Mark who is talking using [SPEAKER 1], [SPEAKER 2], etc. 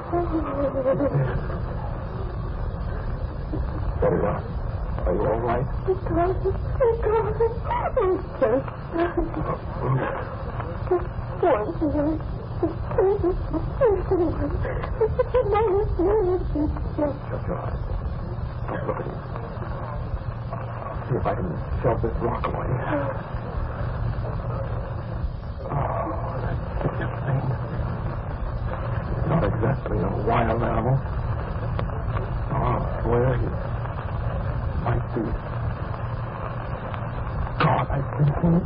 [SPEAKER 1] Very well. Are you all right?
[SPEAKER 2] Just once more.
[SPEAKER 1] Shut your eyes. Don't look at me. See if I can shove this rock away. Oh, that vicious thing. Not exactly a wild animal. I'll swear he might be. God, I can see.